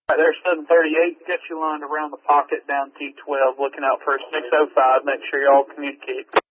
All right, there's 738. Get you lined around the pocket down T12, looking out for a 605. Make sure y'all communicate.